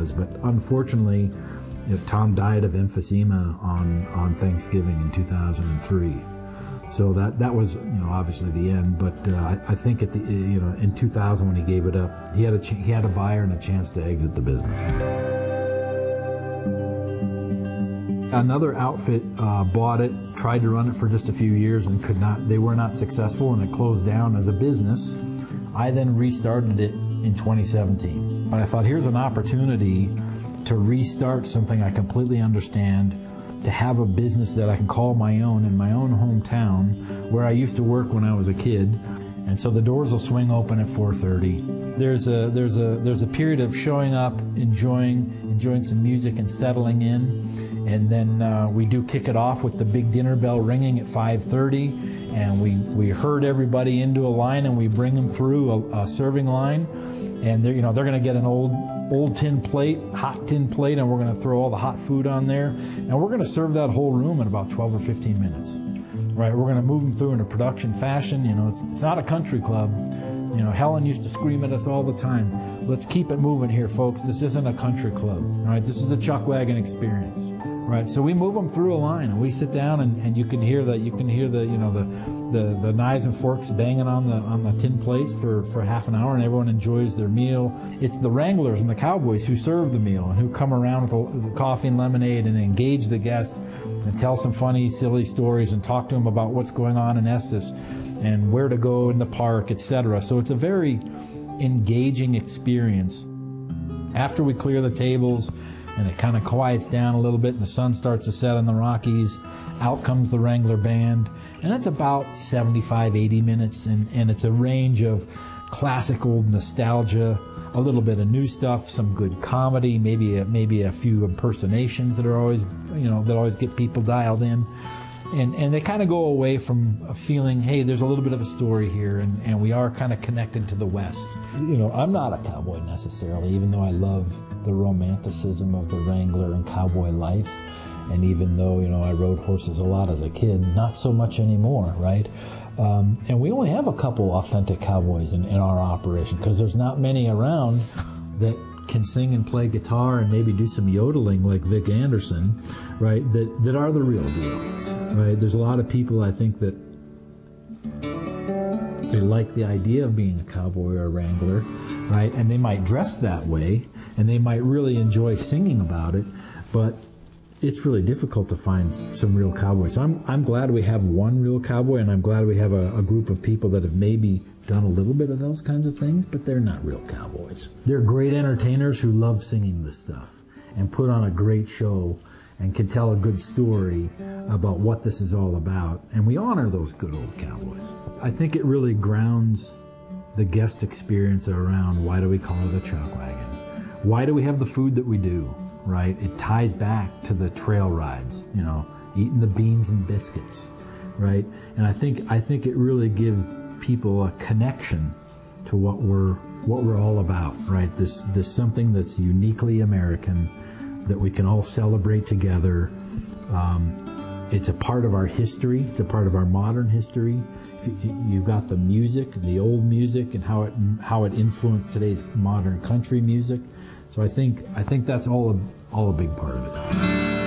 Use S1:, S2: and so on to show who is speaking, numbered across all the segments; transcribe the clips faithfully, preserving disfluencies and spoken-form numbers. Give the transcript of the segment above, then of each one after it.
S1: was. But unfortunately, you know, Tom died of emphysema on, on Thanksgiving in two thousand three. So that, that was, you know, obviously the end. But uh, I, I think at the, you know, in two thousand when he gave it up, he had a ch- he had a buyer and a chance to exit the business. Another outfit uh, bought it, tried to run it for just a few years and could not. They were not successful, and it closed down as a business. I then restarted it in twenty seventeen. And I thought, here's an opportunity to restart something I completely understand, to have a business that I can call my own in my own hometown where I used to work when I was a kid. And so the doors will swing open at four thirty. There's a there's a there's a period of showing up, enjoying enjoying some music and settling in, and then uh, we do kick it off with the big dinner bell ringing at five thirty, and we we herd everybody into a line and we bring them through a, a serving line, and they're you know they're going to get an old old tin plate, hot tin plate, and we're going to throw all the hot food on there, and we're going to serve that whole room in about twelve or fifteen minutes. Right, we're going to move them through in a production fashion. You know, it's it's not a country club. You know, Helen used to scream at us all the time, let's keep it moving here, folks. This isn't a country club. All right, this is a chuck wagon experience. Right, so we move them through a line, and we sit down, and, and you can hear the you can hear the you know the, the the knives and forks banging on the on the tin plates for for half an hour, and everyone enjoys their meal. It's the Wranglers and the Cowboys who serve the meal and who come around with the, the coffee and lemonade and engage the guests and tell some funny, silly stories and talk to them about what's going on in Estes and where to go in the park, et cetera. So it's a very engaging experience. After we clear the tables and it kind of quiets down a little bit and the sun starts to set on the Rockies, out comes the Wrangler Band, and it's about seventy-five, eighty minutes, and, and it's a range of classic old nostalgia, a little bit of new stuff, some good comedy, maybe a, maybe a few impersonations that are always, you know, that always get people dialed in. And, and they kind of go away from a feeling, hey, there's a little bit of a story here, and, and we are kind of connected to the West. You know, I'm not a cowboy necessarily, even though I love the romanticism of the Wrangler and cowboy life. And even though, you know, I rode horses a lot as a kid, not so much anymore, right? Um, and we only have a couple authentic cowboys in, in our operation because there's not many around that can sing and play guitar and maybe do some yodeling like Vic Anderson, right, that, that are the real deal, right? There's a lot of people, I think, that they like the idea of being a cowboy or a wrangler, right, and they might dress that way, and they might really enjoy singing about it, but it's really difficult to find some real cowboys. So I'm, I'm glad we have one real cowboy, and I'm glad we have a, a group of people that have maybe done a little bit of those kinds of things, but they're not real cowboys. They're great entertainers who love singing this stuff and put on a great show and can tell a good story about what this is all about. And we honor those good old cowboys. I think it really grounds the guest experience around why do we call it a chuck wagon? Why do we have the food that we do, right? It ties back to the trail rides, you know, eating the beans and biscuits, right? And I think I think it really gives people a connection to what we're what we're all about, right? This this something that's uniquely American that we can all celebrate together. Um, it's a part of our history. It's a part of our modern history. You've got the music, the old music, and how it how it influenced today's modern country music. So I think I think that's all a, all a big part of it.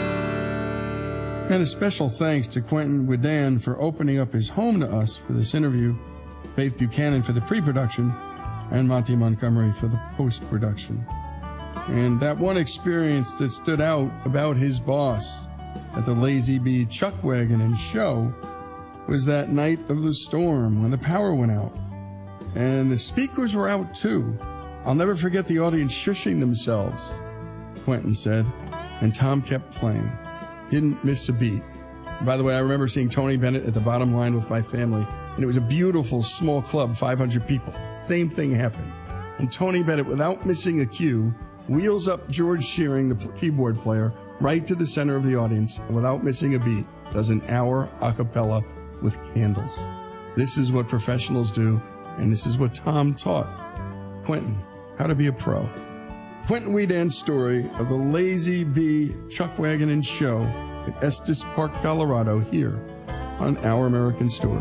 S2: And a special thanks to Quentin Wedan for opening up his home to us for this interview, Faith Buchanan for the pre-production, and Monty Montgomery for the post-production. And that one experience that stood out about his boss at the Lazy Bee Chuck Wagon and Show was that night of the storm when the power went out. And the speakers were out too. I'll never forget the audience shushing themselves, Quentin said, and Tom kept playing. Didn't miss a beat. By the way, I remember seeing Tony Bennett at the bottom line with my family, and it was a beautiful small club, five hundred people. Same thing happened. And Tony Bennett, without missing a cue, wheels up George Shearing, the keyboard player, right to the center of the audience, and without missing a beat, does an hour a cappella with candles. This is what professionals do, and this is what Tom taught Quentin how to be a pro. Quentin Wedan's story of the Lazy Bee Chuck Wagon and Show at Estes Park, Colorado, here on Our American Stories.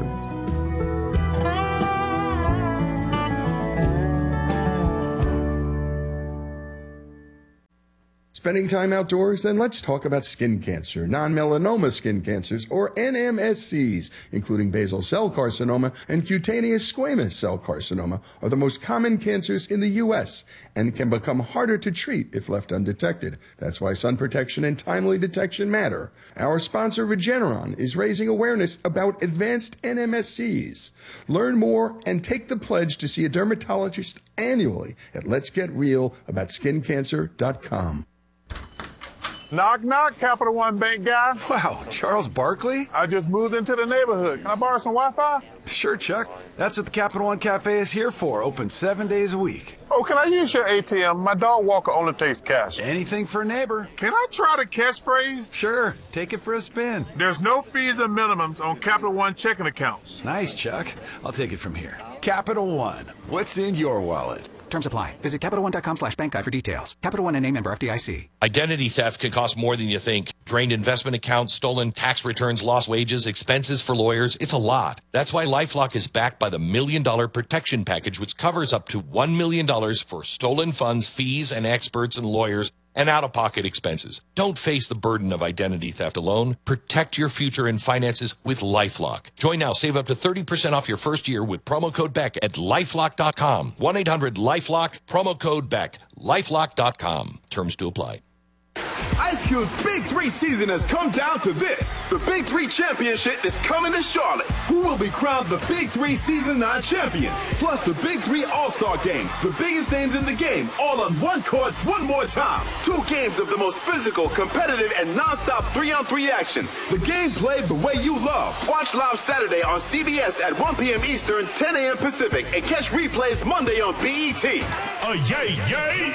S2: Spending time outdoors? Then let's talk about skin cancer, non-melanoma skin cancers, or N M S Cs, including basal cell carcinoma and cutaneous squamous cell carcinoma, are the most common cancers in the U S and can become harder to treat if left undetected. That's why sun protection and timely detection matter. Our sponsor, Regeneron, is raising awareness about advanced N M S Cs. Learn more and take the pledge to see a dermatologist annually at lets get real about skin cancer dot com.
S3: Knock, knock, Capital One Bank guy.
S4: Wow, Charles Barkley?
S3: I just moved into the neighborhood. Can I borrow some Wi-Fi?
S4: Sure, Chuck. That's what the Capital One Cafe is here for, open seven days a week.
S3: Oh, can I use your A T M? My dog walker only takes cash.
S4: Anything for a neighbor.
S3: Can I try the catchphrase?
S4: Sure, take it for a spin.
S3: There's no fees and minimums on Capital One checking accounts.
S4: Nice, Chuck. I'll take it from here. Capital One, what's in your wallet?
S5: Terms apply. Visit Capital One dot com slash bank guide for details. Capital One and a member F D I C.
S6: Identity theft can cost more than you think. Drained investment accounts, stolen tax returns, lost wages, expenses for lawyers. It's a lot. That's why LifeLock is backed by the Million Dollar Protection Package, which covers up to one million dollars for stolen funds, fees, and experts and lawyers, and out-of-pocket expenses. Don't face the burden of identity theft alone. Protect your future and finances with LifeLock. Join now. Save up to thirty percent off your first year with promo code Beck at lifelock dot com. one eight hundred LifeLock, promo code Beck. lifelock dot com. Terms to apply.
S7: Ice Cube's Big Three season has come down to this. The Big Three Championship is coming to Charlotte. Who will be crowned the Big Three Season nine champion? Plus the Big Three All-Star Game. The biggest names in the game, all on one court, one more time. Two games of the most physical, competitive, and non-stop three-on-three action. The game played the way you love. Watch live Saturday on C B S at one p.m. Eastern, ten a.m. Pacific, and catch replays Monday on B E T.
S8: Uh, yay, yay!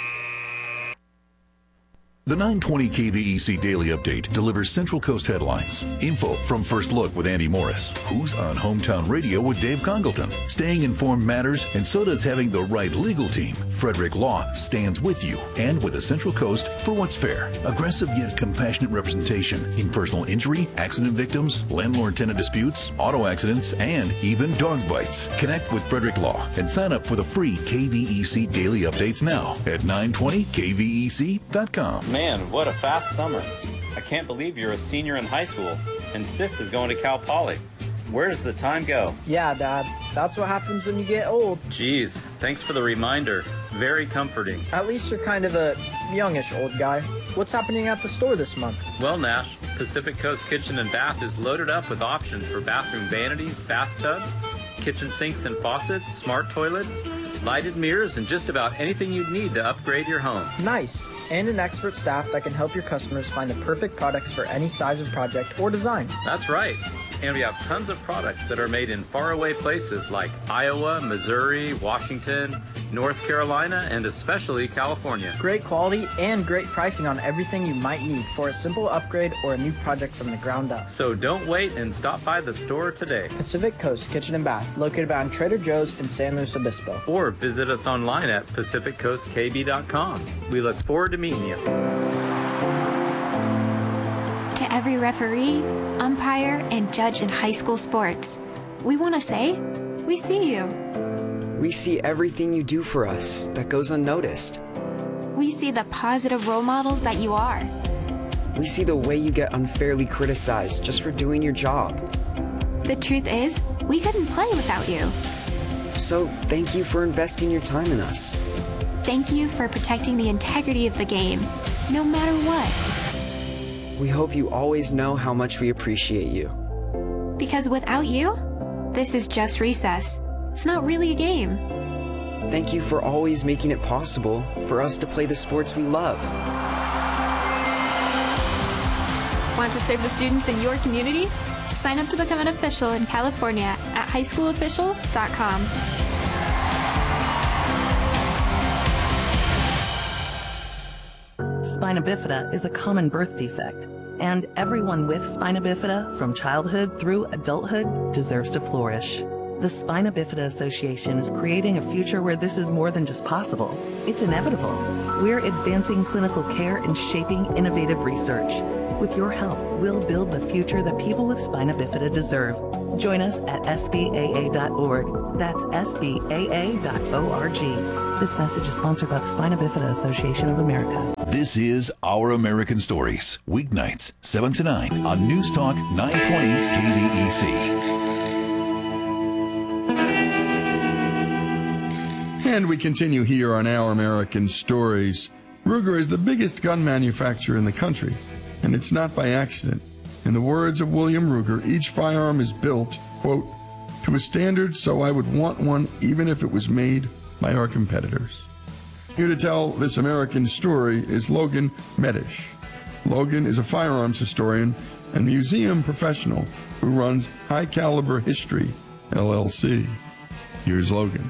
S9: The nine twenty K V E C Daily Update delivers Central Coast headlines, info from First Look with Andy Morris, who's on Hometown Radio with Dave Congleton. Staying informed matters, and so does having the right legal team. Frederick Law stands with you and with the Central Coast for what's fair. Aggressive yet compassionate representation in personal injury, accident victims, landlord-tenant disputes, auto accidents, and even dog bites. Connect with Frederick Law and sign up for the free K V E C Daily Updates now at nine twenty K V E C dot com.
S10: Man, what a fast summer. I can't believe you're a senior in high school, and Sis is going to Cal Poly. Where does the time go?
S11: Yeah, Dad. That's what happens when you get old.
S10: Geez, thanks for the reminder. Very comforting.
S11: At least you're kind of a youngish old guy. What's happening at the store this month?
S10: Well, Nash, Pacific Coast Kitchen and Bath is loaded up with options for bathroom vanities, bathtubs, kitchen sinks and faucets, smart toilets, lighted mirrors, and just about anything you'd need to upgrade your home.
S11: Nice. And an expert staff that can help your customers find the perfect products for any size of project or design.
S10: That's right. And we have tons of products that are made in faraway places like Iowa, Missouri, Washington, North Carolina, and especially California.
S11: Great quality and great pricing on everything you might need for a simple upgrade or a new project from the ground up.
S10: So don't wait and stop by the store today.
S11: Pacific Coast Kitchen and Bath, located behind Trader Joe's in San Luis Obispo.
S10: Or visit us online at pacific coast k b dot com. We look forward to meeting you.
S12: To every referee, umpire, and judge in high school sports, we want to say, we see you.
S13: We see everything you do for us that goes unnoticed.
S12: We see the positive role models that you are.
S13: We see the way you get unfairly criticized just for doing your job.
S12: The truth is, we couldn't play without you.
S13: So thank you for investing your time in us.
S12: Thank you for protecting the integrity of the game, no matter what.
S13: We hope you always know how much we appreciate you.
S12: Because without you, this is just recess. It's not really a game.
S13: Thank you for always making it possible for us to play the sports we love.
S12: Want to serve the students in your community? Sign up to become an official in California at high school officials dot com.
S14: Spina bifida is a common birth defect, and everyone with spina bifida from childhood through adulthood deserves to flourish. The Spina Bifida Association is creating a future where this is more than just possible. It's inevitable. We're advancing clinical care and shaping innovative research. With your help, we'll build the future that people with spina bifida deserve. Join us at S B A A dot org. That's S B A A dot org. This message is sponsored by the Spina Bifida Association of America.
S9: This is Our American Stories, weeknights, seven to nine on News Talk nine twenty K V E C.
S2: And we continue here on Our American Stories. Ruger is the biggest gun manufacturer in the country, and it's not by accident. In the words of William Ruger, each firearm is built, quote, to a standard so I would want one even if it was made by our competitors. Here to tell this American story is Logan Medish. Logan is a firearms historian and museum professional who runs High Caliber History, L L C. Here's Logan.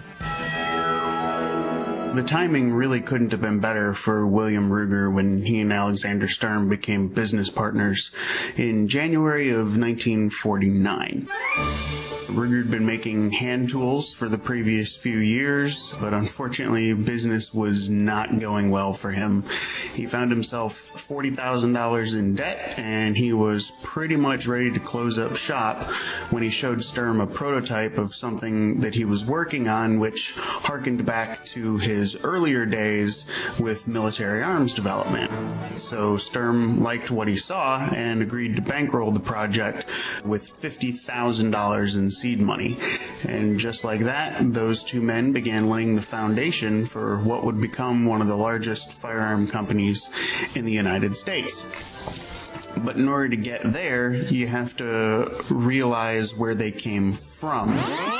S15: The timing really couldn't have been better for William Ruger when he and Alexander Sturm became business partners in January of nineteen forty-nine. Ruger had been making hand tools for the previous few years, but unfortunately business was not going well for him. He found himself forty thousand dollars in debt, and he was pretty much ready to close up shop when he showed Sturm a prototype of something that he was working on, which harkened back to his earlier days with military arms development. So Sturm liked what he saw and agreed to bankroll the project with fifty thousand dollars in seed money. And just like that, those two men began laying the foundation for what would become one of the largest firearm companies in the United States. But in order to get there, you have to realize where they came from.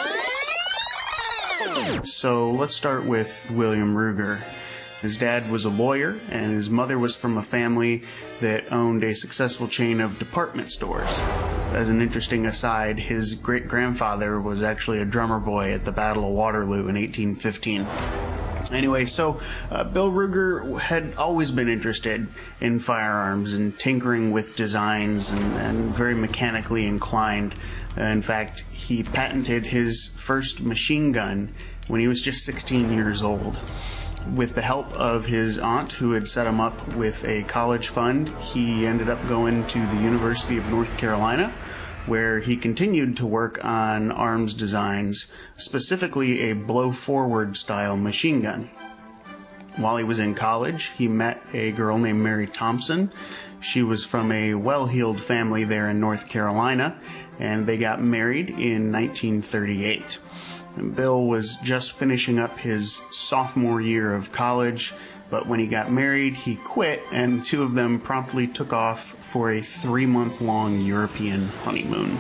S15: So let's start with William Ruger. His dad was a lawyer, and his mother was from a family that owned a successful chain of department stores. As an interesting aside, his great-grandfather was actually a drummer boy at the Battle of Waterloo in eighteen fifteen. Anyway, so uh, Bill Ruger had always been interested in firearms and tinkering with designs and, and very mechanically inclined. Uh, in fact, he patented his first machine gun when he was just sixteen years old. With the help of his aunt, who had set him up with a college fund, he ended up going to the University of North Carolina, where he continued to work on arms designs, specifically a blow-forward style machine gun. While he was in college, he met a girl named Mary Thompson. She was from a well-heeled family there in North Carolina, and they got married in nineteen thirty-eight. Bill was just finishing up his sophomore year of college, but when he got married, he quit, and the two of them promptly took off for a three-month-long European honeymoon.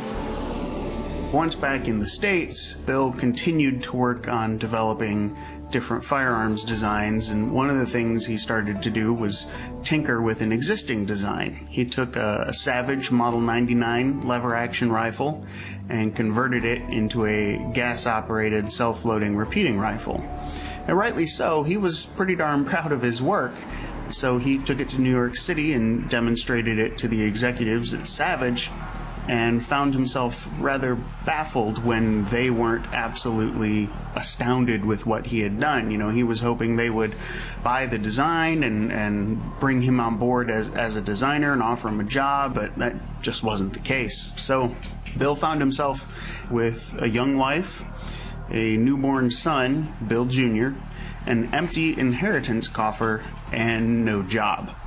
S15: Once back in the States, Bill continued to work on developing different firearms designs, and one of the things he started to do was tinker with an existing design. He took a, a Savage Model ninety-nine lever-action rifle and converted it into a gas-operated self-loading repeating rifle. And rightly so, he was pretty darn proud of his work. So he took it to New York City and demonstrated it to the executives at Savage, and found himself rather baffled when they weren't absolutely astounded with what he had done. You know, he was hoping they would buy the design and, and bring him on board as, as a designer and offer him a job, but that just wasn't the case. So Bill found himself with a young wife, a newborn son, Bill Junior, an empty inheritance coffer, and no job.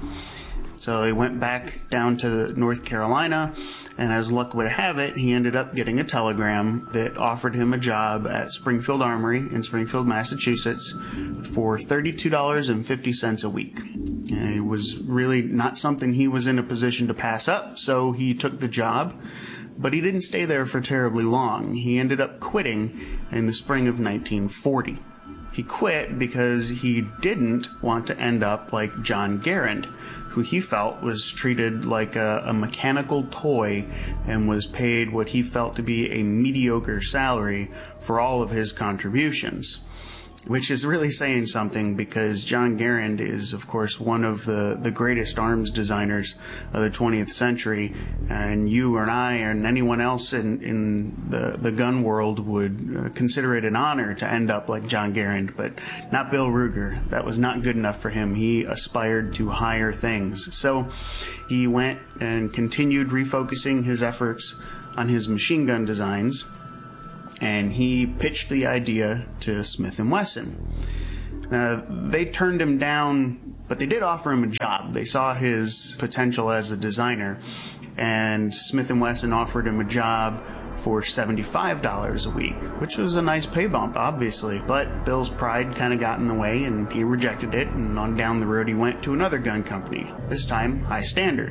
S15: So he went back down to North Carolina, and as luck would have it, he ended up getting a telegram that offered him a job at Springfield Armory in Springfield, Massachusetts for thirty-two dollars and fifty cents a week. And it was really not something he was in a position to pass up, so he took the job. But he didn't stay there for terribly long. He ended up quitting in the spring of nineteen forty. He quit because he didn't want to end up like John Garand, who he felt was treated like a, a mechanical toy and was paid what he felt to be a mediocre salary for all of his contributions. Which is really saying something, because John Garand is, of course, one of the, the greatest arms designers of the twentieth century, and you and I and anyone else in, in the, the gun world would uh, consider it an honor to end up like John Garand, but not Bill Ruger. That was not good enough for him. He aspired to higher things. So he went and continued refocusing his efforts on his machine gun designs, and he pitched the idea to Smith and Wesson. Uh, they turned him down But they did offer him a job. They saw his potential as a designer, and Smith and Wesson offered him a job for seventy-five dollars a week, which was a nice pay bump, obviously. But Bill's pride kind of got in the way, and he rejected it, and on down the road he went to another gun company, this time High Standard.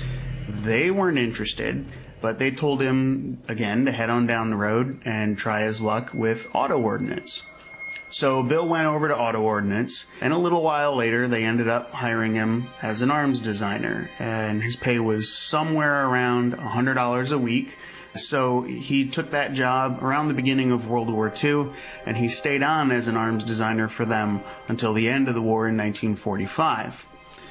S15: They weren't interested, but they told him, again, to head on down the road and try his luck with Auto Ordnance. So Bill went over to Auto Ordnance, and a little while later they ended up hiring him as an arms designer, and his pay was somewhere around one hundred dollars a week. So he took that job around the beginning of World War Two, and he stayed on as an arms designer for them until the end of the war in nineteen forty-five.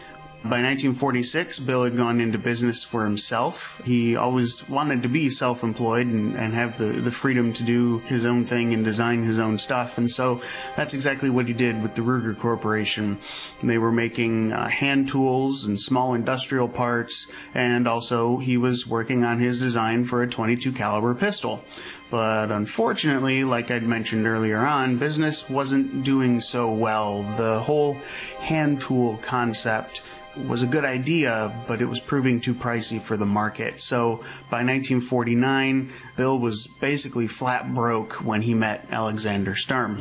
S15: By nineteen forty-six, Bill had gone into business for himself. He always wanted to be self-employed and, and have the, the freedom to do his own thing and design his own stuff. And so that's exactly what he did with the Ruger Corporation. They were making uh, hand tools and small industrial parts, and also he was working on his design for a twenty-two caliber pistol. But unfortunately, like I'd mentioned earlier on, business wasn't doing so well. The whole hand tool concept was a good idea, but it was proving too pricey for the market. So by nineteen forty-nine, Bill was basically flat broke when he met Alexander Sturm.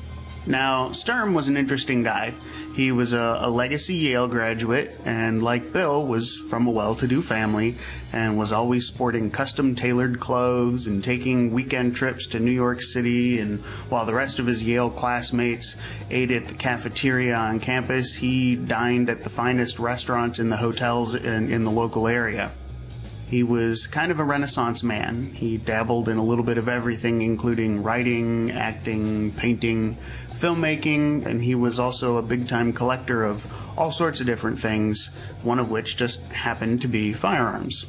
S15: Now, Sturm was an interesting guy. He was a, a legacy Yale graduate, and like Bill, was from a well-to-do family, and was always sporting custom-tailored clothes and taking weekend trips to New York City. And while the rest of his Yale classmates ate at the cafeteria on campus, he dined at the finest restaurants in the hotels in, in the local area. He was kind of a Renaissance man. He dabbled in a little bit of everything, including writing, acting, painting, filmmaking, and he was also a big-time collector of all sorts of different things, one of which just happened to be firearms.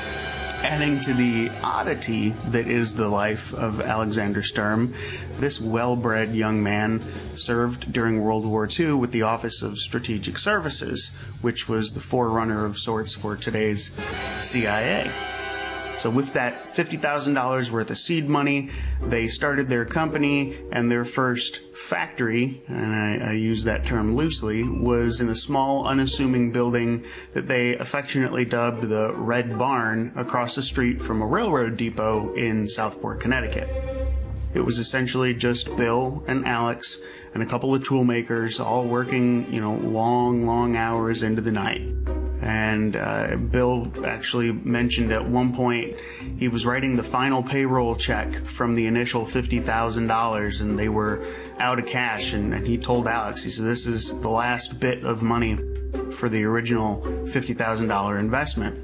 S15: Adding to the oddity that is the life of Alexander Sturm, this well-bred young man served during World War Two with the Office of Strategic Services, which was the forerunner of sorts for today's C I A. So with that fifty thousand dollars worth of seed money, they started their company, and their first factory, and I, I use that term loosely, was in a small, unassuming building that they affectionately dubbed the Red Barn across the street from a railroad depot in Southport, Connecticut. It was essentially just Bill and Alex and a couple of tool makers all working, you know, long, long hours into the night. And uh, Bill actually mentioned at one point he was writing the final payroll check from the initial fifty thousand dollars, and they were out of cash. And, and he told Alex, he said, this is the last bit of money for the original fifty thousand dollar investment.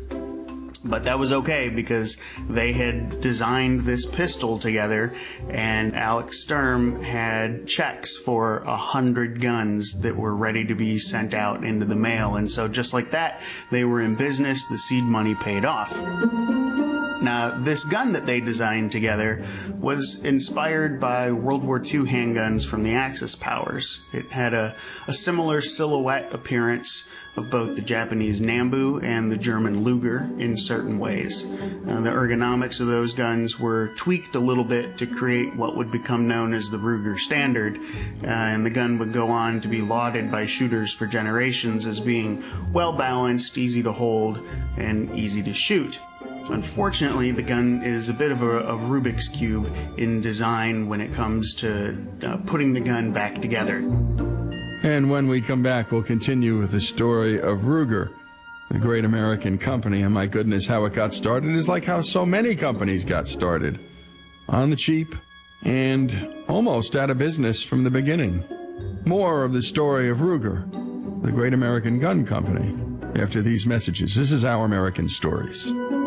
S15: But that was okay because they had designed this pistol together, and Alex Sturm had checks for a hundred guns that were ready to be sent out into the mail. And so just like that, they were in business. The seed money paid off. Now, this gun that they designed together was inspired by World War Two handguns from the Axis powers. It had a, a similar silhouette appearance of both the Japanese Nambu and the German Luger in certain ways. Uh, the ergonomics of those guns were tweaked a little bit to create what would become known as the Ruger Standard, uh, and the gun would go on to be lauded by shooters for generations as being well-balanced, easy to hold, and easy to shoot. Unfortunately, the gun is a bit of a, a Rubik's Cube in design when it comes to uh, putting the gun back together.
S2: And when we come back, we'll continue with the story of Ruger, the great American company. And my goodness, how it got started is like how so many companies got started. On the cheap and almost out of business from the beginning. More of the story of Ruger, the great American gun company, after these messages. This is Our American Stories.